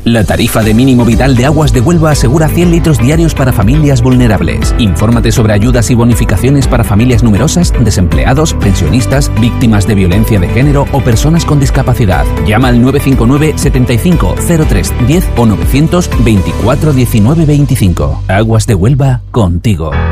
La tarifa de mínimo vital de Aguas de Huelva asegura 100 litros diarios para familias vulnerables. Infórmate sobre ayudas y bonificaciones para familias numerosas, desempleados, pensionistas, víctimas de violencia de género o personas con discapacidad. Llama al 959 75 03 10 o 924 19 25. Aguas de Huelva, contigo.